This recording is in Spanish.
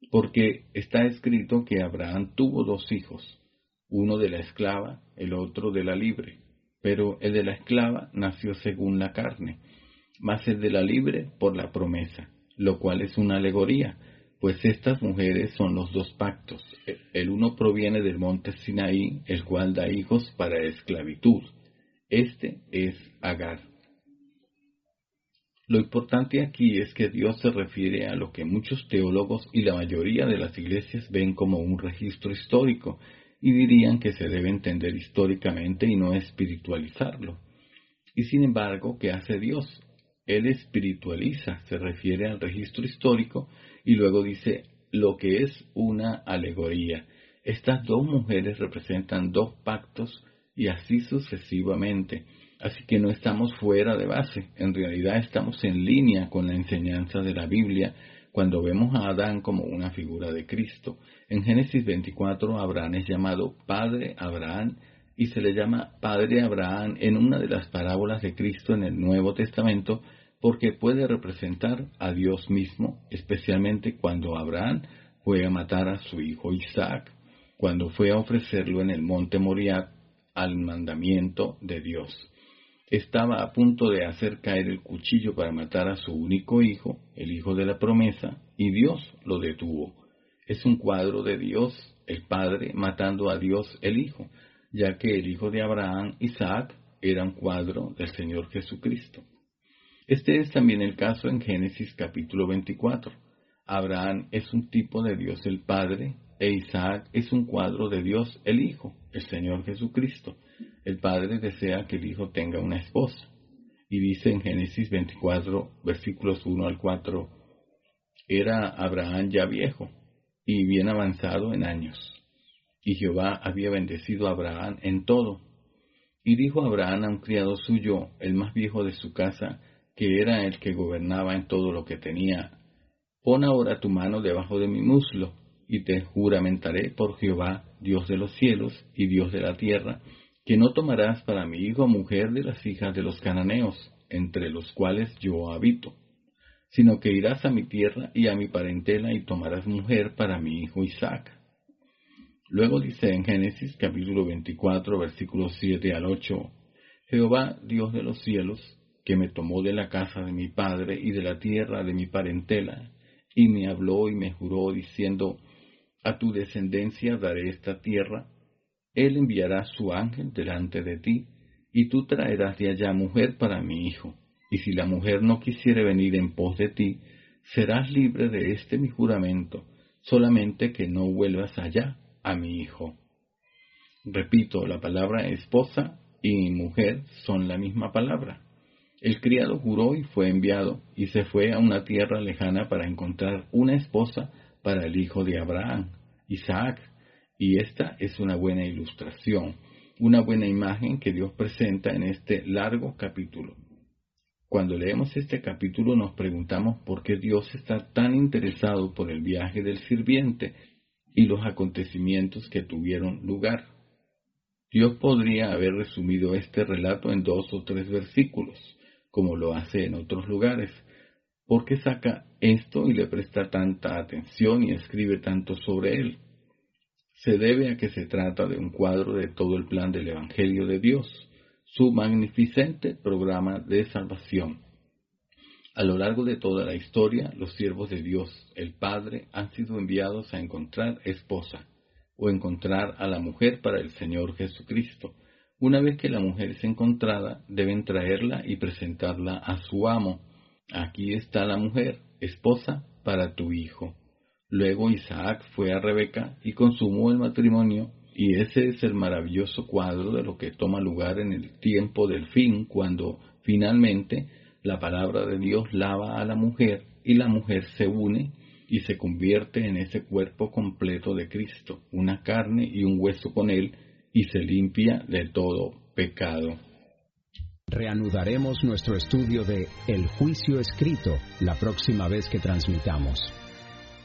Porque está escrito que Abraham tuvo 2 hijos, uno de la esclava, el otro de la libre. Pero el de la esclava nació según la carne, mas el de la libre por la promesa, lo cual es una alegoría, pues estas mujeres son los 2 pactos. El uno proviene del monte Sinaí, el cual da hijos para esclavitud. Este es Agar. Lo importante aquí es que Dios se refiere a lo que muchos teólogos y la mayoría de las iglesias ven como un registro histórico, y dirían que se debe entender históricamente y no espiritualizarlo. Y sin embargo, ¿qué hace Dios? Él espiritualiza, se refiere al registro histórico y luego dice lo que es una alegoría. Estas 2 mujeres representan 2 pactos y así sucesivamente. Así que no estamos fuera de base, en realidad estamos en línea con la enseñanza de la Biblia cuando vemos a Adán como una figura de Cristo. En Génesis 24, Abraham es llamado Padre Abraham y se le llama Padre Abraham en una de las parábolas de Cristo en el Nuevo Testamento porque puede representar a Dios mismo, especialmente cuando Abraham fue a matar a su hijo Isaac, cuando fue a ofrecerlo en el monte Moriah al mandamiento de Dios. Estaba a punto de hacer caer el cuchillo para matar a su único hijo, el hijo de la promesa, y Dios lo detuvo. Es un cuadro de Dios, el Padre, matando a Dios el Hijo, ya que el hijo de Abraham, Isaac, era un cuadro del Señor Jesucristo. Este es también el caso en Génesis capítulo 24. Abraham es un tipo de Dios el Padre, e Isaac es un cuadro de Dios el Hijo, el Señor Jesucristo. El Padre desea que el Hijo tenga una esposa. Y dice en Génesis 24, versículos 1 al 4, era Abraham ya viejo y bien avanzado en años. Y Jehová había bendecido a Abraham en todo. Y dijo Abraham a un criado suyo, el más viejo de su casa, que era el que gobernaba en todo lo que tenía, pon ahora tu mano debajo de mi muslo, y te juramentaré por Jehová, Dios de los cielos y Dios de la tierra, que no tomarás para mi hijo mujer de las hijas de los cananeos, entre los cuales yo habito, sino que irás a mi tierra y a mi parentela y tomarás mujer para mi hijo Isaac. Luego dice en Génesis capítulo 24, versículos 7 al 8, Jehová, Dios de los cielos, que me tomó de la casa de mi padre y de la tierra de mi parentela, y me habló y me juró diciendo, a tu descendencia daré esta tierra, él enviará su ángel delante de ti, y tú traerás de allá mujer para mi hijo, y si la mujer no quisiere venir en pos de ti, serás libre de este mi juramento, solamente que no vuelvas allá a mi hijo. Repito, la palabra esposa y mujer son la misma palabra. El criado juró y fue enviado, y se fue a una tierra lejana para encontrar una esposa para el hijo de Abraham, Isaac, y esta es una buena ilustración, una buena imagen que Dios presenta en este largo capítulo. Cuando leemos este capítulo nos preguntamos por qué Dios está tan interesado por el viaje del sirviente y los acontecimientos que tuvieron lugar. Dios podría haber resumido este relato en 2 o 3 versículos, como lo hace en otros lugares. ¿Por qué saca esto y le presta tanta atención y escribe tanto sobre él? Se debe a que se trata de un cuadro de todo el plan del Evangelio de Dios, su magnificente programa de salvación. A lo largo de toda la historia, los siervos de Dios, el Padre, han sido enviados a encontrar esposa, o encontrar a la mujer para el Señor Jesucristo. Una vez que la mujer es encontrada, deben traerla y presentarla a su amo. Aquí está la mujer, esposa para tu hijo. Luego Isaac fue a Rebeca y consumó el matrimonio, y ese es el maravilloso cuadro de lo que toma lugar en el tiempo del fin, cuando finalmente la palabra de Dios lava a la mujer y la mujer se une y se convierte en ese cuerpo completo de Cristo, una carne y un hueso con él, y se limpia de todo pecado. Reanudaremos nuestro estudio de El Juicio Escrito la próxima vez que transmitamos.